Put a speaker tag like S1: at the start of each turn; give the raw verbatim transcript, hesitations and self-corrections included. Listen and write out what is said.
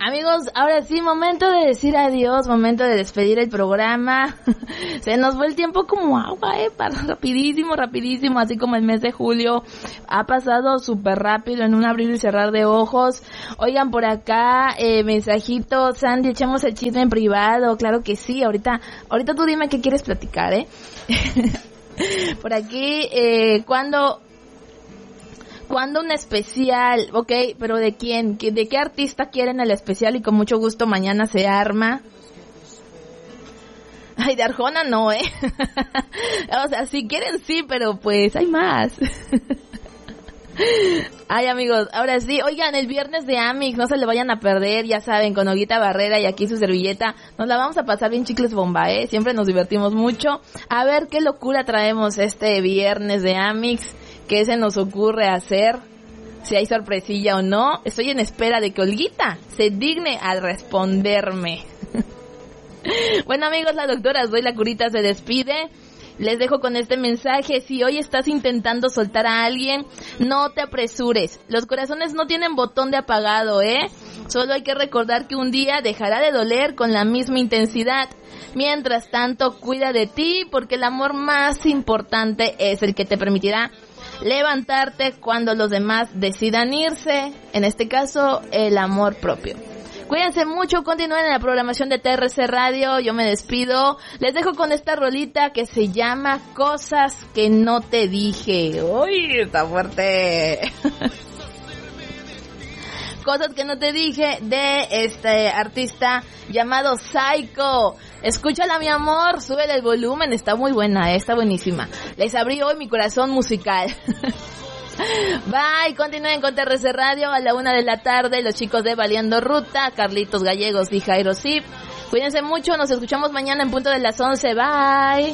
S1: Amigos, ahora sí, momento de decir adiós, momento de despedir el programa. Se nos fue el tiempo como agua, eh, para, rapidísimo, rapidísimo, así como el mes de julio. Ha pasado súper rápido en un abrir y cerrar de ojos. Oigan, por acá, eh, mensajito, Sandy, echamos el chisme en privado, claro que sí, ahorita, ahorita tú dime qué quieres platicar, eh. Por aquí, eh, cuando... ¿Cuándo un especial? Ok, pero ¿de quién? ¿De qué artista quieren el especial? Y con mucho gusto mañana se arma. Ay, de Arjona no, ¿eh? O sea, si quieren sí, pero pues hay más. Ay, amigos, ahora sí, oigan, el viernes de Amix, no se le vayan a perder, ya saben, con Olguita Barrera y aquí su servilleta, nos la vamos a pasar bien chicles bomba, ¿eh? Siempre nos divertimos mucho. A ver qué locura traemos este viernes de Amix. ¿Qué se nos ocurre hacer? Si hay sorpresilla o no. Estoy en espera de que Olguita se digne a responderme. Bueno, amigos, la doctora Soy la Curita se despide. Les dejo con este mensaje. Si hoy estás intentando soltar a alguien, no te apresures. Los corazones no tienen botón de apagado, ¿eh? Solo hay que recordar que un día dejará de doler con la misma intensidad. Mientras tanto, cuida de ti, porque el amor más importante es el que te permitirá levantarte cuando los demás decidan irse, en este caso el amor propio. Cuídense mucho, continúen en la programación de T R C Radio, yo me despido, les dejo con esta rolita que se llama Cosas que no te dije. Uy, está fuerte. Cosas que no te dije, de este artista llamado Psycho. Escúchala, mi amor, súbele el volumen, está muy buena, eh, está buenísima. Les abrí hoy mi corazón musical. Bye, continúen con T R C Radio a la una de la tarde, los chicos de Baleando Ruta, Carlitos Gallegos y Jairo Zip. Cuídense mucho, nos escuchamos mañana en punto de las once, bye.